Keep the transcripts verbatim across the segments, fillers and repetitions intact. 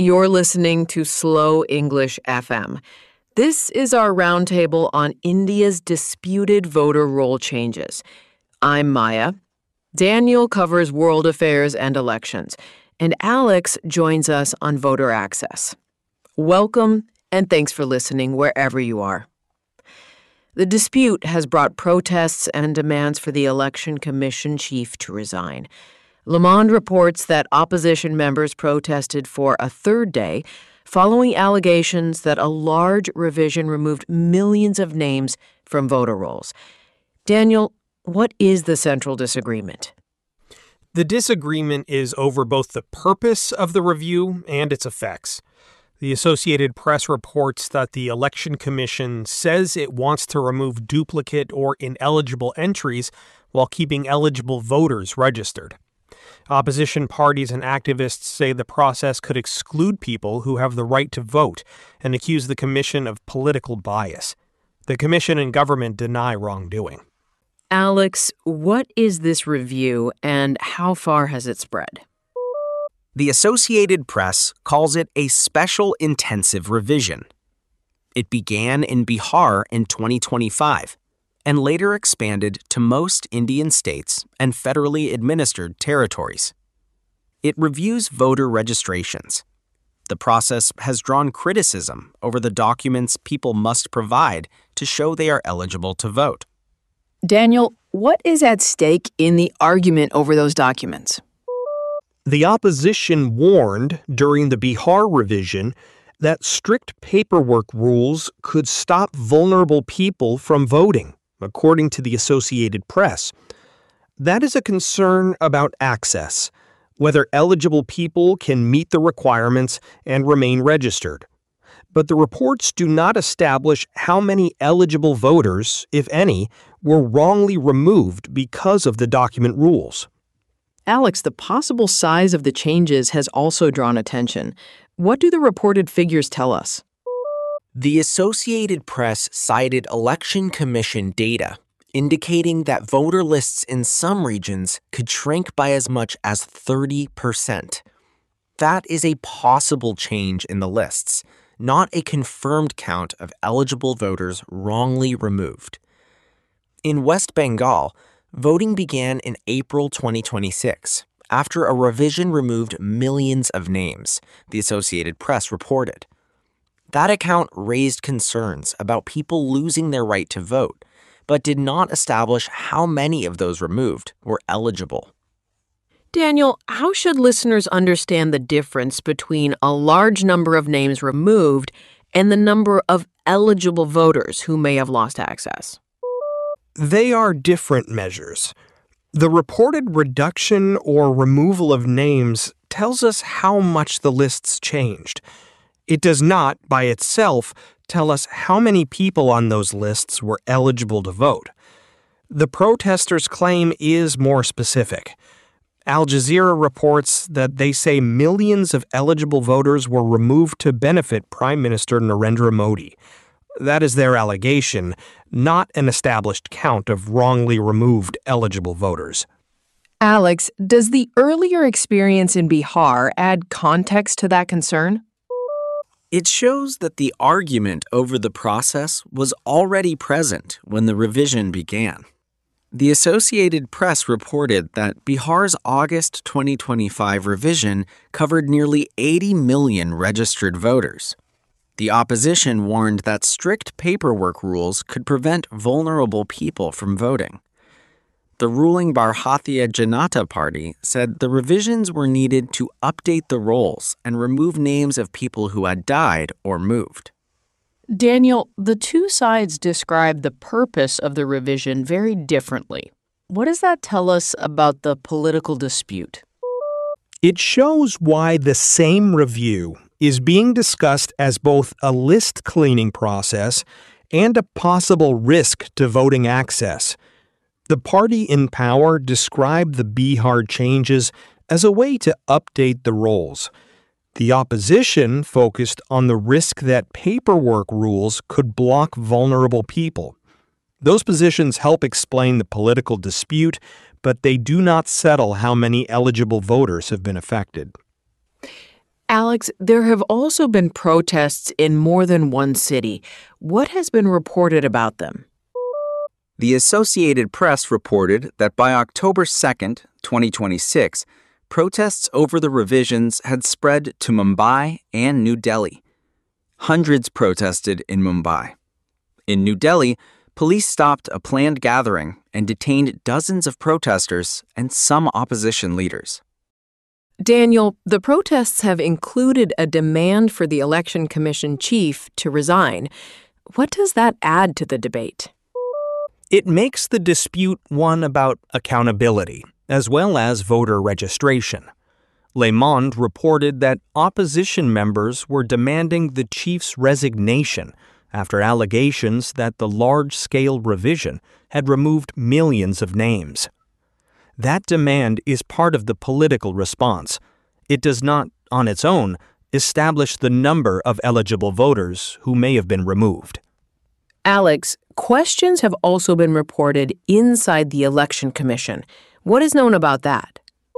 You're listening to Slow English F M. This is our roundtable on India's disputed voter roll changes. I'm Maya. Daniel covers world affairs and elections, and Alex joins us on voter access. Welcome, and thanks for listening wherever you are. The dispute has brought protests and demands for the Election Commission chief to resign. Le Monde reports that opposition members protested for a third day following allegations that a large revision removed millions of names from voter rolls. Daniel, what is the central disagreement? The disagreement is over both the purpose of the review and its effects. The Associated Press reports that the Election Commission says it wants to remove duplicate or ineligible entries while keeping eligible voters registered. Opposition parties and activists say the process could exclude people who have the right to vote and accuse the commission of political bias. The commission and government deny wrongdoing. Alex, what is this review and how far has it spread? The Associated Press calls it a special intensive revision. It began in Bihar in twenty twenty-five and later expanded to most Indian states and federally administered territories. It reviews voter registrations. The process has drawn criticism over the documents people must provide to show they are eligible to vote. Daniel, what is at stake in the argument over those documents? The opposition warned during the Bihar revision that strict paperwork rules could stop vulnerable people from voting, according to the Associated Press. That is a concern about access, whether eligible people can meet the requirements and remain registered. But the reports do not establish how many eligible voters, if any, were wrongly removed because of the document rules. Alex, the possible size of the changes has also drawn attention. What do the reported figures tell us? The Associated Press cited Election Commission data indicating that voter lists in some regions could shrink by as much as thirty percent. That is a possible change in the lists, not a confirmed count of eligible voters wrongly removed. In West Bengal, voting began in April twenty twenty-six, after a revision removed millions of names, the Associated Press reported. That account raised concerns about people losing their right to vote, but did not establish how many of those removed were eligible. Daniel, how should listeners understand the difference between a large number of names removed and the number of eligible voters who may have lost access? They are different measures. The reported reduction or removal of names tells us how much the lists changed. It does not, by itself, tell us how many people on those lists were eligible to vote. The protesters' claim is more specific. Al Jazeera reports that they say millions of eligible voters were removed to benefit Prime Minister Narendra Modi. That is their allegation, not an established count of wrongly removed eligible voters. Alex, does the earlier experience in Bihar add context to that concern? It shows that the argument over the process was already present when the revision began. The Associated Press reported that Bihar's August twenty twenty-five revision covered nearly eighty million registered voters. The opposition warned that strict paperwork rules could prevent vulnerable people from voting. The ruling Bharatiya Janata Party said the revisions were needed to update the rolls and remove names of people who had died or moved. Daniel, the two sides describe the purpose of the revision very differently. What does that tell us about the political dispute? It shows why the same review is being discussed as both a list cleaning process and a possible risk to voting access. The party in power described the Bihar changes as a way to update the rolls. The opposition focused on the risk that paperwork rules could block vulnerable people. Those positions help explain the political dispute, but they do not settle how many eligible voters have been affected. Alex, there have also been protests in more than one city. What has been reported about them? The Associated Press reported that by October second, twenty twenty-six, protests over the revisions had spread to Mumbai and New Delhi. Hundreds protested in Mumbai. In New Delhi, police stopped a planned gathering and detained dozens of protesters and some opposition leaders. Daniel, the protests have included a demand for the Election Commission chief to resign. What does that add to the debate? It makes the dispute one about accountability, as well as voter registration. Le Monde reported that opposition members were demanding the chief's resignation after allegations that the large-scale revision had removed millions of names. That demand is part of the political response. It does not, on its own, establish the number of eligible voters who may have been removed. Alex, questions have also been reported inside the Election Commission. What is known about that?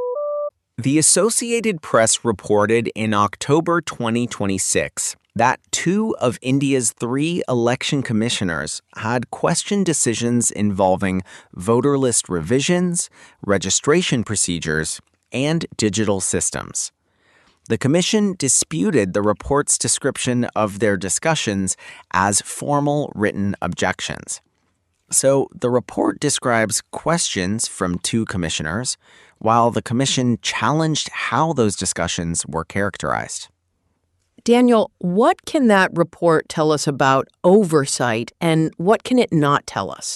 The Associated Press reported in October twenty twenty-six that two of India's three election commissioners had questioned decisions involving voter list revisions, registration procedures, and digital systems. The commission disputed the report's description of their discussions as formal written objections. So the report describes questions from two commissioners, while the commission challenged how those discussions were characterized. Daniel, what can that report tell us about oversight, and what can it not tell us?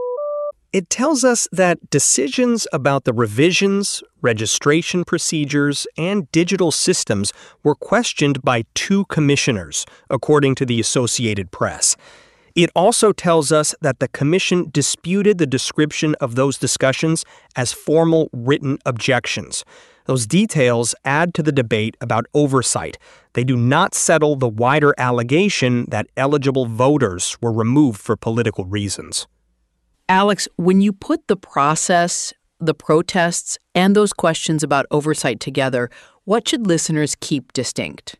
It tells us that decisions about the revisions, registration procedures, and digital systems were questioned by two commissioners, according to the Associated Press. It also tells us that the commission disputed the description of those discussions as formal written objections. Those details add to the debate about oversight. They do not settle the wider allegation that eligible voters were removed for political reasons. Alex, when you put the process, the protests, and those questions about oversight together, what should listeners keep distinct?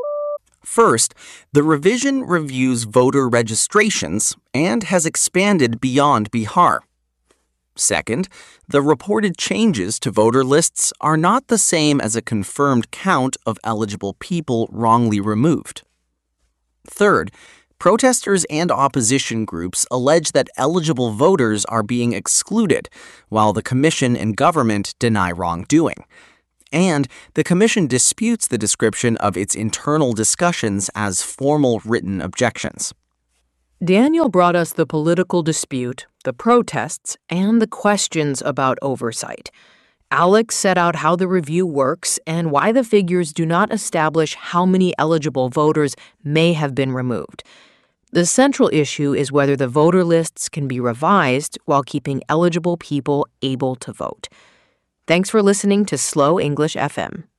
First, the revision reviews voter registrations and has expanded beyond Bihar. Second, the reported changes to voter lists are not the same as a confirmed count of eligible people wrongly removed. Third, protesters and opposition groups allege that eligible voters are being excluded, while the commission and government deny wrongdoing. And the commission disputes the description of its internal discussions as formal written objections. Daniel brought us the political dispute, the protests, and the questions about oversight. Alex set out how the review works and why the figures do not establish how many eligible voters may have been removed. The central issue is whether the voter lists can be revised while keeping eligible people able to vote. Thanks for listening to Slow English F M.